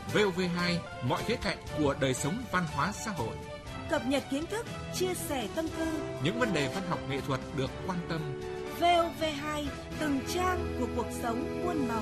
VOV2, mọi khía cạnh của đời sống văn hóa xã hội. Cập nhật kiến thức, chia sẻ tâm tư. Những vấn đề văn học nghệ thuật được quan tâm. VOV2, từng trang của cuộc sống muôn màu.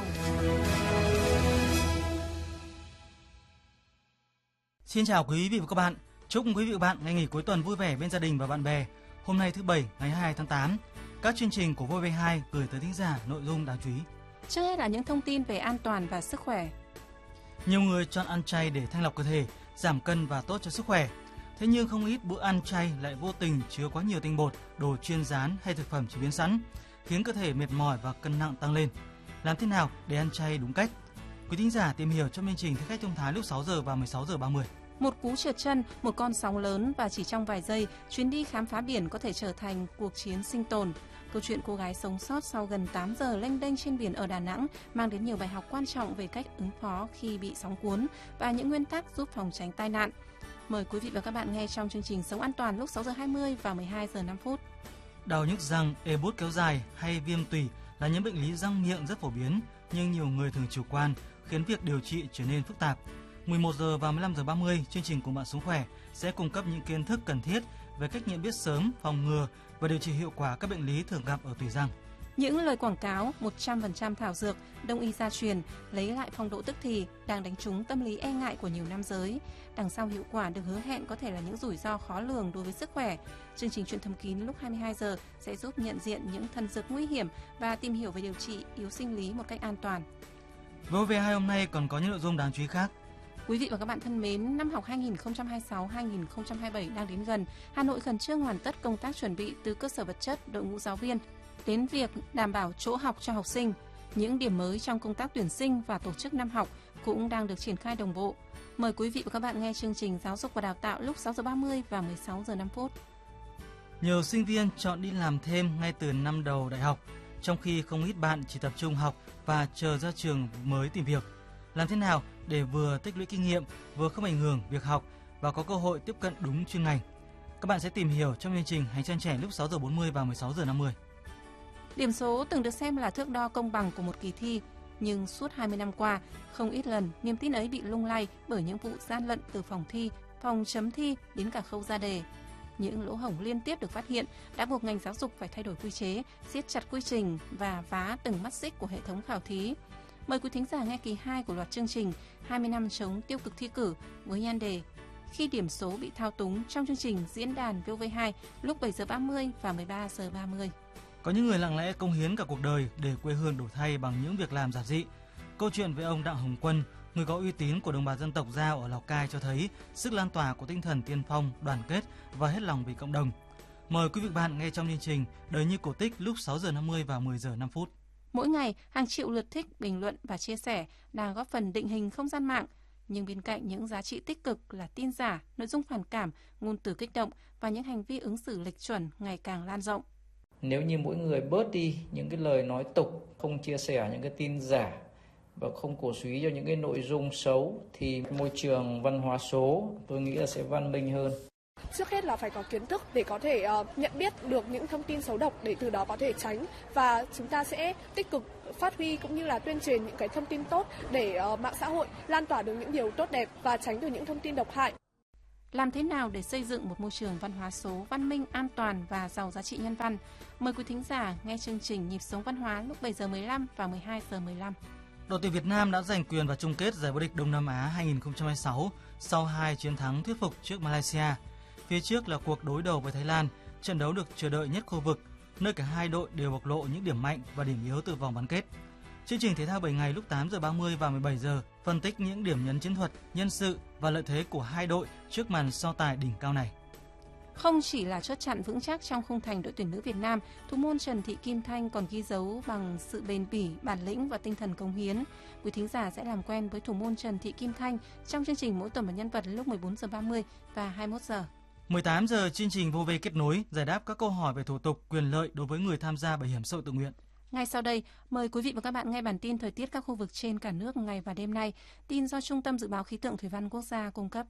Xin chào quý vị và các bạn. Chúc quý vị và bạn ngày nghỉ cuối tuần vui vẻ bên gia đình và bạn bè. Hôm nay thứ Bảy ngày 22 tháng 8, các chương trình của VOV2 gửi tới thính giả nội dung đáng chú ý. Trước hết là những thông tin về an toàn và sức khỏe. Nhiều người chọn ăn chay để thanh lọc cơ thể, giảm cân và tốt cho sức khỏe. Thế nhưng không ít bữa ăn chay lại vô tình chứa quá nhiều tinh bột, đồ chiên rán hay thực phẩm chế biến sẵn, khiến cơ thể mệt mỏi và cân nặng tăng lên. Làm thế nào để ăn chay đúng cách? Quý thính giả tìm hiểu trong chương trình Thích khách thông thái lúc 6 giờ và 16 giờ 30. Một cú trượt chân, một con sóng lớn và chỉ trong vài giây, chuyến đi khám phá biển có thể trở thành cuộc chiến sinh tồn. Câu chuyện cô gái sống sót sau gần 8 giờ lênh đênh trên biển ở Đà Nẵng mang đến nhiều bài học quan trọng về cách ứng phó khi bị sóng cuốn và những nguyên tắc giúp phòng tránh tai nạn. Mời quý vị và các bạn nghe trong chương trình Sống An Toàn lúc 6 giờ 20 và 12 giờ 5 phút. Đau nhức răng, ê buốt kéo dài hay viêm tủy là những bệnh lý răng miệng rất phổ biến, nhưng nhiều người thường chủ quan khiến việc điều trị trở nên phức tạp. 11 giờ và 15 giờ 30, chương trình Cùng Bạn Sống Khỏe sẽ cung cấp những kiến thức cần thiết về cách nhận biết sớm, phòng ngừa và điều trị hiệu quả các bệnh lý thường gặp ở tủy răng. Những lời quảng cáo 100% thảo dược, đông y gia truyền, lấy lại phong độ tức thì đang đánh trúng tâm lý e ngại của nhiều nam giới. Đằng sau hiệu quả được hứa hẹn có thể là những rủi ro khó lường đối với sức khỏe. Chương trình Chuyện thầm kín lúc 22 giờ sẽ giúp nhận diện những thần dược nguy hiểm và tìm hiểu về điều trị yếu sinh lý một cách an toàn. VOV2 hôm nay còn có những nội dung đáng chú ý khác. Quý vị và các bạn thân mến, năm học 2026-2027 đang đến gần. Hà Nội khẩn trương hoàn tất công tác chuẩn bị từ cơ sở vật chất, đội ngũ giáo viên đến việc đảm bảo chỗ học cho học sinh. Những điểm mới trong công tác tuyển sinh và tổ chức năm học cũng đang được triển khai đồng bộ. Mời quý vị và các bạn nghe chương trình Giáo dục và Đào tạo lúc 6 giờ 30 và 16 giờ 5 phút. Nhiều sinh viên chọn đi làm thêm ngay từ năm đầu đại học, trong khi không ít bạn chỉ tập trung học và chờ ra trường mới tìm việc. Làm thế nào để vừa tích lũy kinh nghiệm, vừa không ảnh hưởng việc học và có cơ hội tiếp cận đúng chuyên ngành? Các bạn sẽ tìm hiểu trong chương trình Hành trang trẻ lúc 6 giờ 40 và 16 giờ 50. Điểm số từng được xem là thước đo công bằng của một kỳ thi, nhưng suốt 20 năm qua, không ít lần niềm tin ấy bị lung lay bởi những vụ gian lận từ phòng thi, phòng chấm thi đến cả khâu ra đề. Những lỗ hổng liên tiếp được phát hiện đã buộc ngành giáo dục phải thay đổi quy chế, siết chặt quy trình và vá từng mắt xích của hệ thống khảo thí. Mời quý thính giả nghe kỳ 2 của loạt chương trình 20 năm chống tiêu cực thi cử với nhan đề Khi điểm số bị thao túng trong chương trình Diễn đàn VOV2 lúc 7 giờ 30 và 13 giờ 30. Có những người lặng lẽ cống hiến cả cuộc đời để quê hương đổi thay bằng những việc làm giản dị. Câu chuyện về ông Đặng Hồng Quân, người có uy tín của đồng bào dân tộc Dao ở Lào Cai cho thấy sức lan tỏa của tinh thần tiên phong, đoàn kết và hết lòng vì cộng đồng. Mời quý vị bạn nghe trong chương trình Đời như cổ tích lúc 6 giờ 50 và 10 giờ 5 phút. Mỗi ngày, hàng triệu lượt thích, bình luận và chia sẻ đang góp phần định hình không gian mạng. Nhưng bên cạnh những giá trị tích cực là tin giả, nội dung phản cảm, ngôn từ kích động và những hành vi ứng xử lệch chuẩn ngày càng lan rộng. Nếu như mỗi người bớt đi những cái lời nói tục, không chia sẻ những cái tin giả và không cổ suý cho những cái nội dung xấu thì môi trường văn hóa số tôi nghĩ là sẽ văn minh hơn. Trước hết là phải có kiến thức để có thể nhận biết được những thông tin xấu độc để từ đó có thể tránh, và chúng ta sẽ tích cực phát huy cũng như là tuyên truyền những cái thông tin tốt để mạng xã hội lan tỏa được những điều tốt đẹp và tránh được những thông tin độc hại. Làm thế nào để xây dựng một môi trường văn hóa số văn minh, an toàn và giàu giá trị nhân văn? Mời quý thính giả nghe chương trình Nhịp sống văn hóa lúc 7 giờ 15 và 12 giờ 15. Đội tuyển Việt Nam đã giành quyền vào chung kết giải vô địch Đông Nam Á 2026 sau 2 chiến thắng thuyết phục trước Malaysia. Phía trước là cuộc đối đầu với Thái Lan, trận đấu được chờ đợi nhất khu vực, nơi cả hai đội đều bộc lộ những điểm mạnh và điểm yếu từ vòng bán kết. Chương trình thể thao 7 ngày lúc 8 giờ 30 và 17 giờ phân tích những điểm nhấn chiến thuật, nhân sự và lợi thế của hai đội trước màn so tài đỉnh cao này. Không chỉ là chốt chặn vững chắc trong khung thành đội tuyển nữ Việt Nam, thủ môn Trần Thị Kim Thanh còn ghi dấu bằng sự bền bỉ, bản lĩnh và tinh thần cống hiến. Quý thính giả sẽ làm quen với thủ môn Trần Thị Kim Thanh trong chương trình Mỗi tuần một nhân vật lúc 14 giờ 30 và 21 giờ. 18 giờ chương trình Vô Về kết nối giải đáp các câu hỏi về thủ tục, quyền lợi đối với người tham gia bảo hiểm xã hội tự nguyện. Ngay sau đây, mời quý vị và các bạn nghe bản tin thời tiết các khu vực trên cả nước ngày và đêm nay. Tin do Trung tâm Dự báo Khí tượng Thủy văn Quốc gia cung cấp.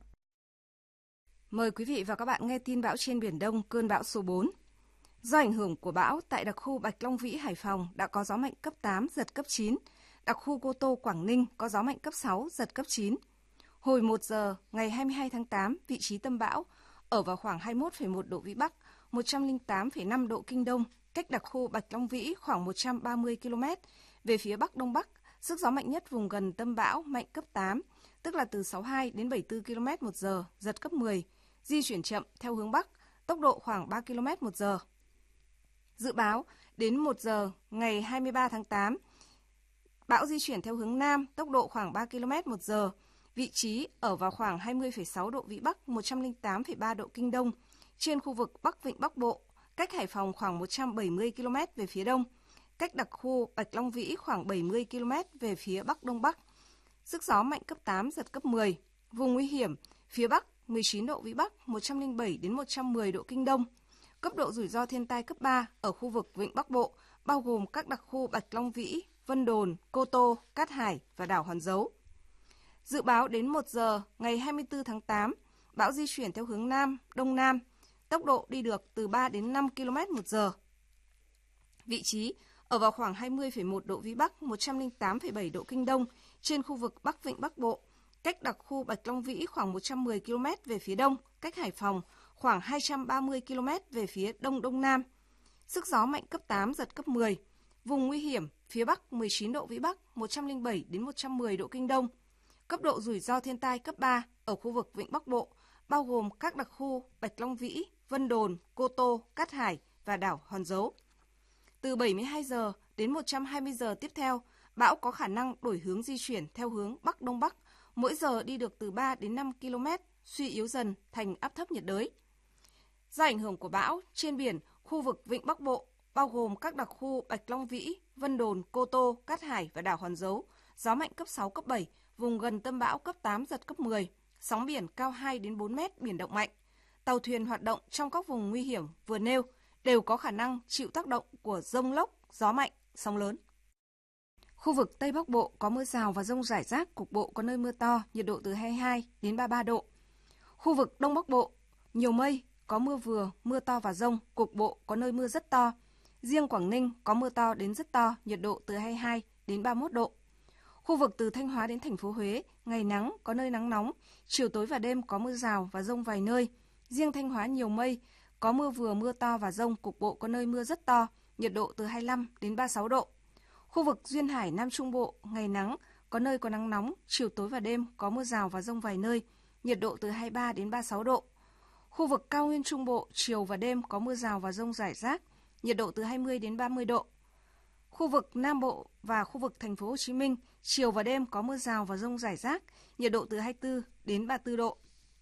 Mời quý vị và các bạn nghe tin bão trên Biển Đông, cơn bão số 4. Do ảnh hưởng của bão, tại đặc khu Bạch Long Vĩ, Hải Phòng đã có gió mạnh cấp 8, giật cấp 9. Đặc khu Cô Tô, Quảng Ninh có gió mạnh cấp 6, giật cấp 9. Hồi 1 giờ ngày 22 tháng 8, vị trí tâm bão ở vào khoảng 21,1 độ Vĩ Bắc, 108,5 độ Kinh Đông, cách đặc khu Bạch Long Vĩ khoảng 130 km, về phía Bắc Đông Bắc. Sức gió mạnh nhất vùng gần tâm bão mạnh cấp 8, tức là từ 62 đến 74 km một giờ, giật cấp 10, di chuyển chậm theo hướng Bắc, tốc độ khoảng 3 km một giờ. Dự báo đến 1 giờ ngày 23 tháng 8, bão di chuyển theo hướng Nam, tốc độ khoảng 3 km một giờ, vị trí ở vào khoảng 20,6 độ Vĩ Bắc, 108,3 độ Kinh Đông, trên khu vực Bắc Vịnh Bắc Bộ, cách Hải Phòng khoảng 170 km về phía đông, cách đặc khu Bạch Long Vĩ khoảng 70 km về phía Bắc Đông Bắc. Sức gió mạnh cấp 8, giật cấp 10. Vùng nguy hiểm, phía Bắc 19 độ Vĩ Bắc, 107 đến 110 độ Kinh Đông. Cấp độ rủi ro thiên tai cấp 3 ở khu vực Vịnh Bắc Bộ, bao gồm các đặc khu Bạch Long Vĩ, Vân Đồn, Cô Tô, Cát Hải và đảo Hòn Dấu. Dự báo đến 1 giờ ngày 24 tháng 8, bão di chuyển theo hướng Nam, Đông Nam, tốc độ đi được từ 3 đến 5 km một giờ. Vị trí ở vào khoảng 20,1 độ Vĩ Bắc, 108,7 độ Kinh Đông, trên khu vực Bắc Vịnh Bắc Bộ, cách đặc khu Bạch Long Vĩ khoảng 110 km về phía đông, cách Hải Phòng khoảng 230 km về phía đông đông nam. Sức gió mạnh cấp 8, giật cấp 10. Vùng nguy hiểm, phía Bắc 19 độ Vĩ Bắc, 107 đến 110 độ Kinh Đông. Cấp độ rủi ro thiên tai cấp 3 ở khu vực Vịnh Bắc Bộ, bao gồm các đặc khu Bạch Long Vĩ, Vân Đồn, Cô Tô, Cát Hải và đảo Hòn Dấu. Từ 72 giờ đến 120 giờ tiếp theo, bão có khả năng đổi hướng di chuyển theo hướng Bắc Đông Bắc, mỗi giờ đi được từ 3 đến 5 km, suy yếu dần thành áp thấp nhiệt đới. Do ảnh hưởng của bão, trên biển, khu vực Vịnh Bắc Bộ, bao gồm các đặc khu Bạch Long Vĩ, Vân Đồn, Cô Tô, Cát Hải và đảo Hòn Dấu, gió mạnh cấp 6, cấp 7, vùng gần tâm bão cấp 8, giật cấp 10, sóng biển cao 2 đến 4 mét, biển động mạnh. Tàu thuyền hoạt động trong các vùng nguy hiểm vừa nêu đều có khả năng chịu tác động của dông lốc, gió mạnh, sóng lớn. Khu vực Tây Bắc Bộ có mưa rào và dông rải rác, cục bộ có nơi mưa to, nhiệt độ từ 22 đến 33 độ. Khu vực Đông Bắc Bộ, nhiều mây, có mưa vừa, mưa to và dông, cục bộ có nơi mưa rất to. Riêng Quảng Ninh có mưa to đến rất to, nhiệt độ từ 22 đến 31 độ. Khu vực từ Thanh Hóa đến thành phố Huế, ngày nắng, có nơi nắng nóng, chiều tối và đêm có mưa rào và dông vài nơi. Riêng Thanh Hóa nhiều mây, có mưa vừa, mưa to và dông, cục bộ có nơi mưa rất to, nhiệt độ từ 25 đến 36 độ. Khu vực Duyên Hải Nam Trung Bộ, ngày nắng, có nơi có nắng nóng, chiều tối và đêm có mưa rào và dông vài nơi, nhiệt độ từ 23 đến 36 độ. Khu vực Cao Nguyên Trung Bộ, chiều và đêm có mưa rào và dông rải rác, nhiệt độ từ 20 đến 30 độ. Khu vực Nam Bộ và khu vực thành phố Hồ Chí Minh, chiều và đêm có mưa rào và dông rải rác, nhiệt độ từ 24 đến 34 độ.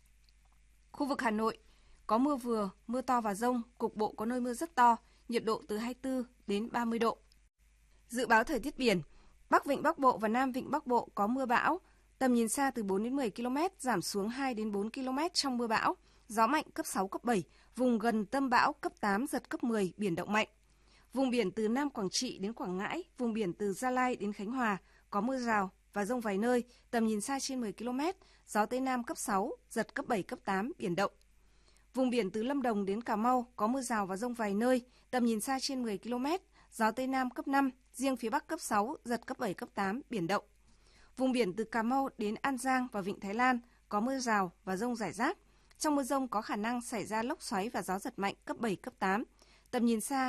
Khu vực Hà Nội có mưa vừa, mưa to và dông, cục bộ có nơi mưa rất to, nhiệt độ từ 24 đến 30 độ. Dự báo thời tiết biển, Bắc Vịnh Bắc Bộ và Nam Vịnh Bắc Bộ có mưa bão, tầm nhìn xa từ 4 đến 10 km, giảm xuống 2 đến 4 km trong mưa bão, gió mạnh cấp 6, cấp 7, vùng gần tâm bão cấp 8, giật cấp 10, biển động mạnh. Vùng biển từ Nam Quảng Trị đến Quảng Ngãi, vùng biển từ Gia Lai đến Khánh Hòa có mưa rào và dông vài nơi, tầm nhìn xa trên 10 km, gió Tây Nam cấp 6, giật cấp 7, cấp 8, biển động. Vùng biển từ Lâm Đồng đến Cà Mau có mưa rào và dông vài nơi, tầm nhìn xa trên 10 km, gió Tây Nam cấp 5, riêng phía Bắc cấp 6, giật cấp 7, cấp 8, biển động. Vùng biển từ Cà Mau đến An Giang và Vịnh Thái Lan có mưa rào và dông rải rác. Trong mưa dông có khả năng xảy ra lốc xoáy và gió giật mạnh cấp 7, cấp 8, tầm nhìn xa